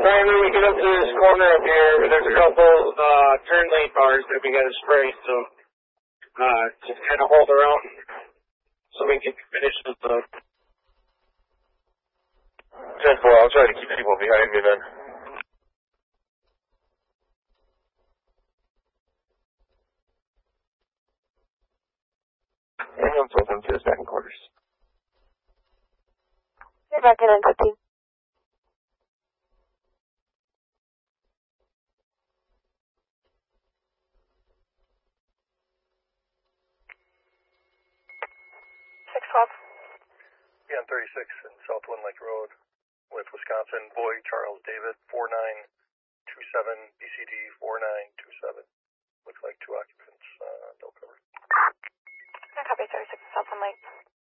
Finally, we get up to this corner up here. There's a couple turn lane bars that we got to spray, so just kind of hold around so we can finish the load. 10-4, I'll try to keep people behind me then. Ambulance open to the second quarters. You're back in on 15. Yeah, on 36 in Southwind Lake Road with Wisconsin, Boyd, Charles, David, 4927, BCD 4927. Looks like 2 occupants, no cover. Copy 36 Southwind Lake.